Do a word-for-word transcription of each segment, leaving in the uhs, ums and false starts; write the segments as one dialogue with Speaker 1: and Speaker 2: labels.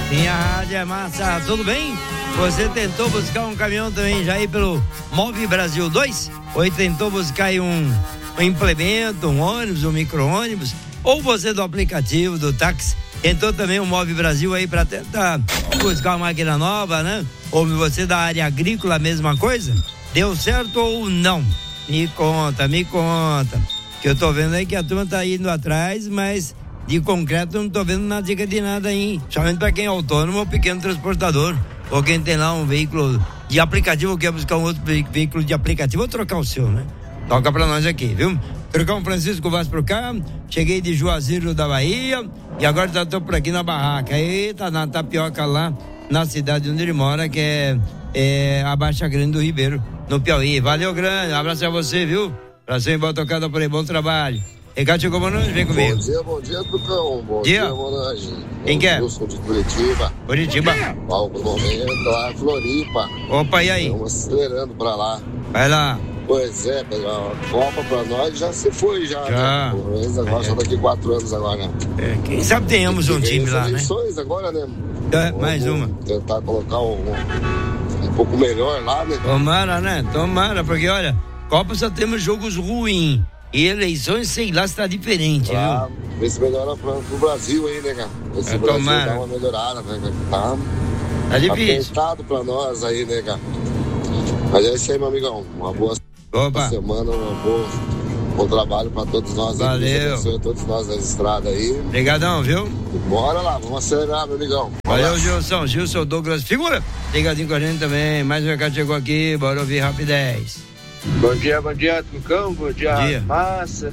Speaker 1: Minha rádio é massa, tudo bem? Você tentou buscar um caminhão também já aí pelo Move Brasil dois? Ou tentou buscar aí um, um implemento, um ônibus, um micro-ônibus? Ou você do aplicativo, do táxi, tentou também o Move Brasil aí para tentar buscar uma máquina nova, né? Ou você da área agrícola, a mesma coisa? Deu certo ou não? Me conta, me conta. Que eu tô vendo aí que a turma tá indo atrás, mas de concreto eu não tô vendo nada dica de nada aí. Somente para quem é autônomo ou pequeno transportador. Ou quem tem lá um veículo de aplicativo, quer buscar um outro veículo de aplicativo, ou trocar o seu, né? Toca pra nós aqui, viu? Trocão Francisco Vaz pro cá, cheguei de Juazeiro da Bahia e agora já tô por aqui na barraca. Eita, na tapioca lá, na cidade onde ele mora, que é, é a Baixa Grande do Ribeiro, no Piauí. Valeu, grande, um abraço a você, viu? Pra ser em boa tocada por aí, bom trabalho. Ricardo chegou, boa noite, vem comigo.
Speaker 2: Bom dia, bom dia, Tucão. Bom dia, dia boa noite.
Speaker 1: Quem quer?
Speaker 2: Eu sou de Curitiba.
Speaker 1: Curitiba.
Speaker 2: Algum momento lá, Floripa.
Speaker 1: Opa, e aí?
Speaker 2: Estamos acelerando pra lá.
Speaker 1: Vai lá.
Speaker 2: Pois é, a Copa pra nós já se foi, já.
Speaker 1: Já.
Speaker 2: Né? Mas agora, é. Só daqui quatro anos agora, né?
Speaker 1: É, quem sabe tenhamos um time lá, né?
Speaker 2: Eleições agora, né?
Speaker 1: É, mais uma.
Speaker 2: Tentar colocar um, um pouco melhor lá, né?
Speaker 1: Tomara, né? Tomara, porque olha, Copa só temos jogos ruins. E eleições, sei lá se tá diferente,
Speaker 2: ah,
Speaker 1: viu?
Speaker 2: Vê se melhora pro, pro Brasil aí, né, cara? Vê se
Speaker 1: é,
Speaker 2: o Brasil
Speaker 1: tomara.
Speaker 2: dá uma melhorada, né, cara? Tá,
Speaker 1: tá difícil.
Speaker 2: Apertado pra nós aí, né, cara? Mas é isso aí, meu amigão. Uma boa
Speaker 1: Opa.
Speaker 2: semana, uma boa, bom trabalho pra todos nós.
Speaker 1: Valeu.
Speaker 2: Aí, todos nós nas estradas aí.
Speaker 1: Obrigadão, viu?
Speaker 2: Bora lá, vamos acelerar, meu amigão. Bora.
Speaker 1: Valeu, Gilson. Gilson Douglas, figura. Ligadinho com a gente também. Mais um recado chegou aqui, bora ouvir rapidez.
Speaker 3: Bom dia, bom dia, Tucão, bom dia, bom dia. Massa.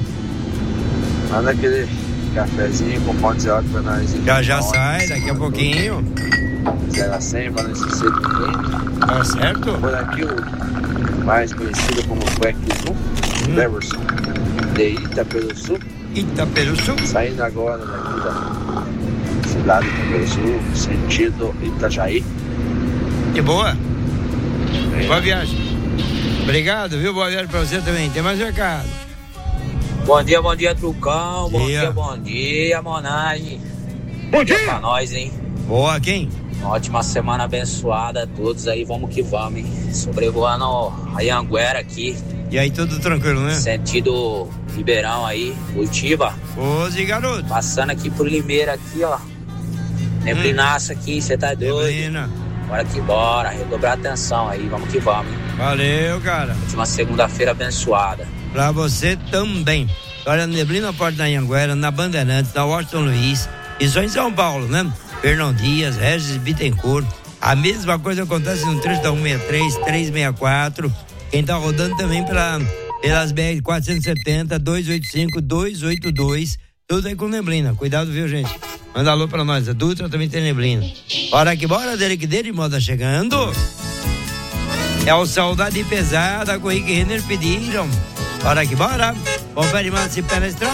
Speaker 3: Manda aquele cafezinho com pão de zero pra nós.
Speaker 1: Já já sai, daqui a pouquinho.
Speaker 3: zero a cem pra não esquecer de ninguém.
Speaker 1: Tá certo?
Speaker 3: Por aqui o mais conhecido como Quack Sul, hum. Leverson, de Itaperuçu.
Speaker 1: Itaperuçu.
Speaker 3: Saindo agora daqui da cidade de Itaperuçu, sentido Itajaí.
Speaker 1: Que boa. É. Boa viagem. Obrigado, viu? Boa viagem pra você também. Tem mais um recado.
Speaker 4: Bom dia, bom dia, Trucão. Bom
Speaker 1: dia,
Speaker 4: dia, bom dia, Monagem.
Speaker 1: Bom dia.
Speaker 4: Pra nós, hein?
Speaker 1: Boa, quem?
Speaker 4: Uma ótima semana abençoada a todos aí. Vamos que vamos, hein? Sobrevoando a Anhanguera aqui.
Speaker 1: E aí, tudo tranquilo, né?
Speaker 4: Sentido Ribeirão aí, Curitiba.
Speaker 1: Ô, garoto.
Speaker 4: Passando aqui por Limeira aqui, ó. Neblinaço hum. aqui, você tá doido?
Speaker 1: Neblina.
Speaker 4: Bora que bora, redobrar a atenção aí, vamos que vamos, hein?
Speaker 1: Valeu, cara.
Speaker 4: Última segunda-feira abençoada.
Speaker 1: Pra você também. Olha, neblina Porto da Anhanguera, na Bandeirantes, na Washington Luiz, e só em São Paulo, né? Fernão Dias, Regis Bittencourt. A mesma coisa acontece no trecho da cento e sessenta e três, trezentos e sessenta e quatro. Quem tá rodando também pela, pelas B R quatrocentos e setenta, duzentos e oitenta e cinco, duzentos e oitenta e dois. Tudo aí com neblina. Cuidado, viu, gente? Manda alô pra nós. A Dutra também tem neblina. Bora que bora, dele que dele, moda chegando. É o Saudade Pesada com o Rick Renner pediram. Bora que bora. Confere mais se pela estrada.